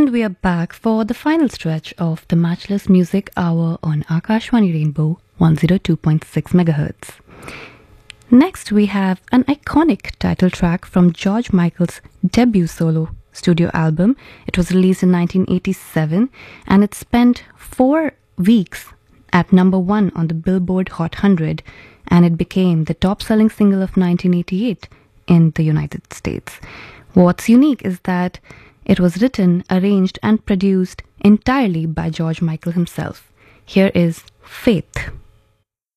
And we are back for the final stretch of the Matchless Music Hour on Akashvani Rainbow 102.6 MHz. Next, we have an iconic title track from George Michael's debut solo studio album. It was released in 1987 and it spent 4 weeks at number 1 on the Billboard Hot 100, and it became the top-selling single of 1988 in the United States. What's unique is that it was written, arranged and produced entirely by George Michael himself. Here is Faith.